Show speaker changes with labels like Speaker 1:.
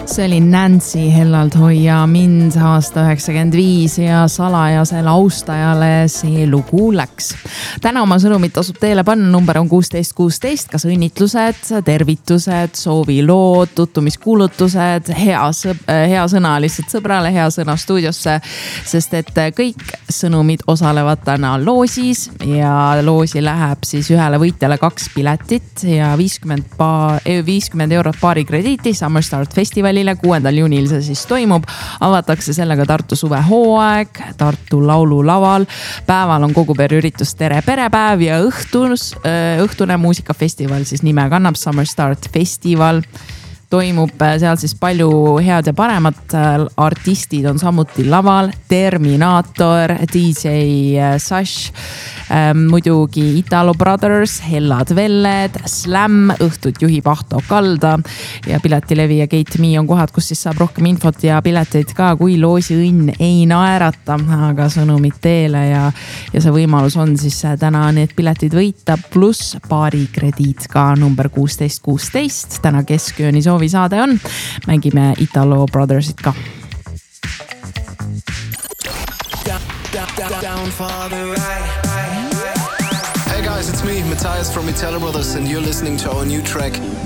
Speaker 1: See oli Nancy Hellalt Hoia mind aasta 95 ja salajasele austajale see lugu läks. Täna oma sõnumit tasub teele panna, number on 1616, kas õnnitlused, tervitused, soovilood, tuttumiskuulutused, hea sõna lihtsalt sõbrale, hea sõna stuudiosse, sest et kõik sõnumid osalevad täna loosis ja loosi läheb siis ühele võitjale 2 piletit ja 50 eurot baarikrediiti Summer Start Festivalile. 6. juunil see siis toimub. Avatakse sellega Tartu suvehooaeg Tartu laululaval. Päeval on koguperu üritus Tere perepäev ja õhtune muusikafestival siis nime kannab Summer Start Festival. Toimub seal siis palju head ja paremat. Artistid on samuti laval. Terminaator, DJ Sash, muidugi Italo Brothers, Hellad Velled, Slam, õhtut juhib Ahto Kalda ja Piletilevi ja Gate Me on kohad, kus siis saab rohkem infot ja pileteid ka, kui loosi õnn ei naerata, aga sõnumid teele ja see võimalus on siis täna need piletid võita pluss baarikrediit ka number 1616. Täna keskööni soovi saade on. Mängime Italo Brothersit ka.
Speaker 2: Down for the ride. Hey guys, it's me, Matthias from Italo Brothers, and you're listening to our new track,